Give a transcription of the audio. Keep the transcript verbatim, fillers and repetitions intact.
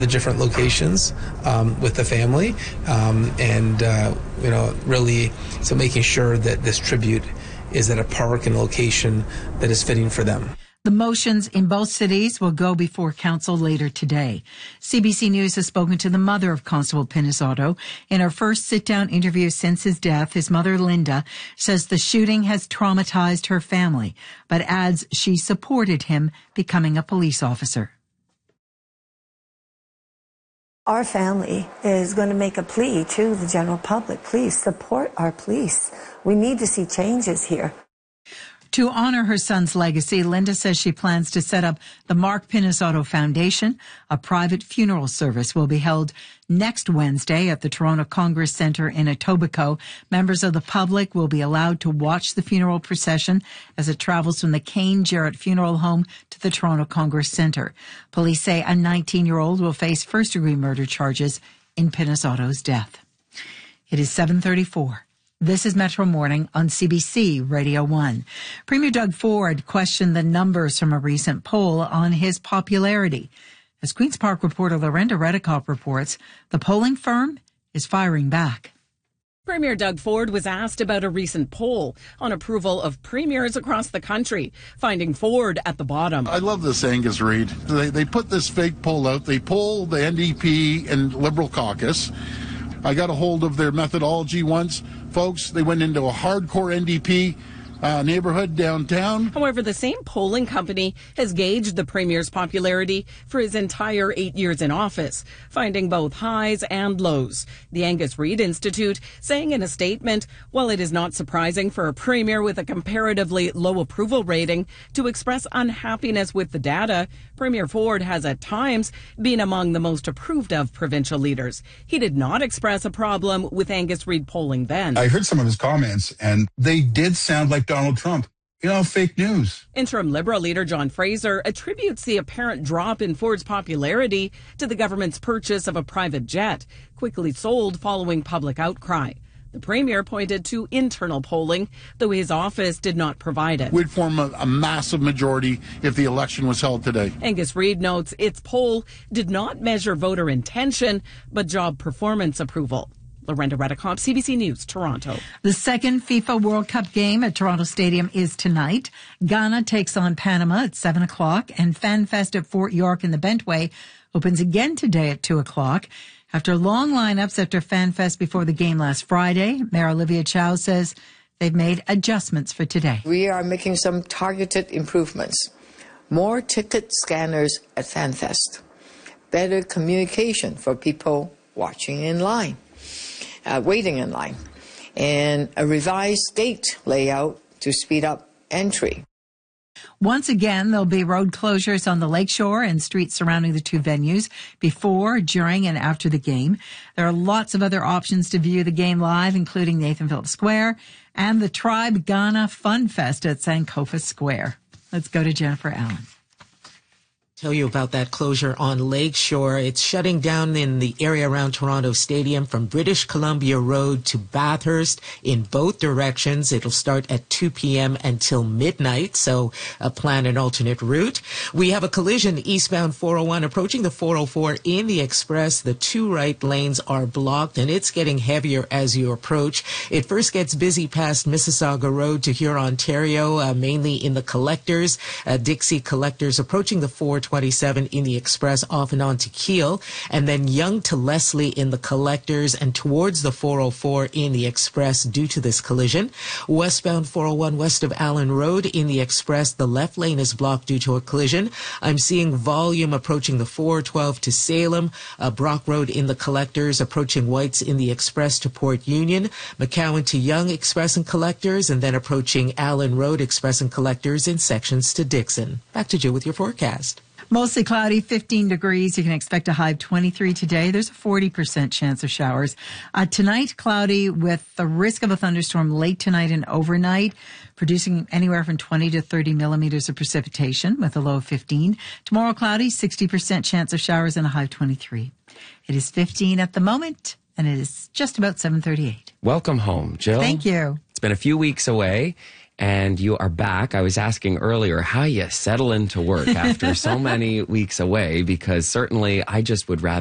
the different locations um, with the family, um, and uh, you know, really, so making sure that this tribute is at a park and location that is fitting for them. The motions in both cities will go before council later today. C B C News has spoken to the mother of Constable Pinizzotto. In her first sit-down interview since his death, his mother, Linda, says the shooting has traumatized her family, but adds she supported him becoming a police officer. Our family is going to make a plea to the general public. Please support our police. We need to see changes here. To honor her son's legacy, Linda says she plans to set up the Mark Pinizzotto Foundation. A private funeral service will be held next Wednesday at the Toronto Congress Centre in Etobicoke. Members of the public will be allowed to watch the funeral procession as it travels from the Kane Jarrett Funeral Home to the Toronto Congress Centre. Police say a nineteen-year-old will face first-degree murder charges in Pinizzotto's death. It is seven thirty-four. This is Metro Morning on C B C Radio one. Premier Doug Ford questioned the numbers from a recent poll on his popularity. As Queen's Park reporter Lorenda Redekop reports, the polling firm is firing back. Premier Doug Ford was asked about a recent poll on approval of premiers across the country, finding Ford at the bottom. I love this Angus Reid. They, they put this fake poll out. They poll the N D P and Liberal caucus. I got a hold of their methodology once. Folks, they went into a hardcore N D P uh, neighborhood downtown. However, the same polling company has gauged the Premier's popularity for his entire eight years in office, finding both highs and lows. The Angus Reid Institute saying in a statement, while it is not surprising for a Premier with a comparatively low approval rating to express unhappiness with the data, Premier Ford has at times been among the most approved of provincial leaders. He did not express a problem with Angus Reid polling then. I heard some of his comments, and they did sound like Donald Trump. You know, fake news. Interim Liberal leader John Fraser attributes the apparent drop in Ford's popularity to the government's purchase of a private jet, quickly sold following public outcry. The Premier pointed to internal polling, though his office did not provide it. We'd form a, a massive majority if the election was held today. Angus Reid notes its poll did not measure voter intention, but job performance approval. Lorenda Redekop, C B C News, Toronto. The second FIFA World Cup game at Toronto Stadium is tonight. Ghana takes on Panama at seven o'clock, and FanFest at Fort York in the Bentway opens again today at two o'clock. After long lineups after FanFest before the game last Friday, Mayor Olivia Chow says they've made adjustments for today. We are making some targeted improvements. More ticket scanners at FanFest. Better communication for people watching in line. Uh, waiting in line, and a revised gate layout to speed up entry. Once again, there'll be road closures on the lakeshore and streets surrounding the two venues before, during, and after the game. There are lots of other options to view the game live, including Nathan Phillips Square and the Tribe Ghana Fun Fest at Sankofa Square. Let's go to Jennifer Allen. Tell you about that closure on Lakeshore. It's shutting down in the area around Toronto Stadium from British Columbia Road to Bathurst in both directions. It'll start at two p.m. until midnight, so uh, plan an alternate route. We have a collision eastbound four oh one approaching the four oh four in the Express. The two right lanes are blocked, and it's getting heavier as you approach. It first gets busy past Mississauga Road to Huron, Ontario, uh, mainly in the Collectors, uh, Dixie Collectors approaching the four twenty-seven in the Express off and on to Keele, and then Yonge to Leslie in the Collectors and towards the four oh four in the Express due to this collision. Westbound four oh one west of Allen Road in the Express, the left lane is blocked due to a collision. I'm seeing volume approaching the four twelve to Salem, uh, Brock Road in the Collectors, approaching Whites in the Express to Port Union, McCowan to Yonge Express and Collectors, and then approaching Allen Road Express and Collectors in sections to Dixon. Back to Jill with your forecast. Mostly cloudy, fifteen degrees. You can expect a high of twenty-three today. There's a forty percent chance of showers. Uh, tonight, cloudy with the risk of a thunderstorm late tonight and overnight, producing anywhere from twenty to thirty millimeters of precipitation with a low of fifteen. Tomorrow, cloudy, sixty percent chance of showers and a high of twenty-three. It is fifteen at the moment, and it is just about seven thirty-eight. Welcome home, Jill. Thank you. It's been a few weeks away. and you are back. I was asking earlier how you settle into work after so many weeks away, because certainly I just would rather